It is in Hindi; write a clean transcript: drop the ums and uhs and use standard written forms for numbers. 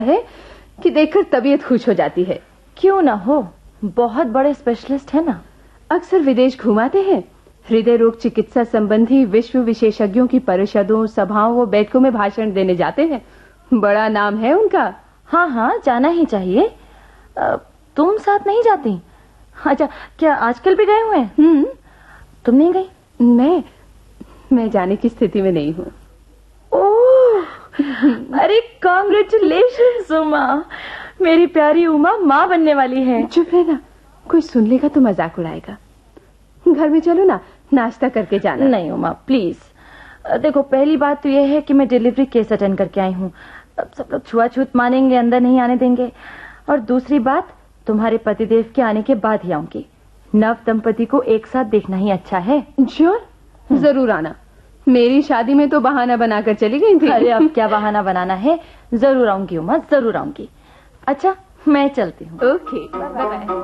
है कि देखकर तबीयत खुश हो जाती है। क्यों ना हो, बहुत बड़े स्पेशलिस्ट है ना। अक्सर विदेश घुमाते हैं। हृदय रोग चिकित्सा संबंधी विश्व विशेषज्ञों की परिषदों, सभाओं व बैठकों में भाषण देने जाते हैं। बड़ा नाम है उनका। हाँ हाँ, जाना ही चाहिए। तुम साथ नहीं जाती? अच्छा, क्या आजकल भी गए हुए हैं? तुम नहीं गई? मैं जाने की स्थिति में नहीं हूँ। ओह, अरे कांग्रेचुलेशंस उमा, मेरी प्यारी उमा माँ बनने वाली है। चुप रहना, कोई सुन लेगा तो मजाक उड़ाएगा। घर में चलो ना, नाश्ता करके जाना। नहीं उमा प्लीज, देखो पहली बात तो यह है कि मैं डिलीवरी केस अटेंड करके आई हूँ। अब सब लोग छुआछूत मानेंगे, अंदर नहीं आने देंगे। और दूसरी बात, तुम्हारे पतिदेव के आने के बाद ही आऊंगी। नव दंपति को एक साथ देखना ही अच्छा है। श्योर, जरूर आना। मेरी शादी में तो बहाना बनाकर चली गई थी। अरे अब क्या बहाना बनाना है, जरूर आऊंगी उमा, जरूर आऊंगी। अच्छा, मैं चलती हूँ। Okay, bye bye.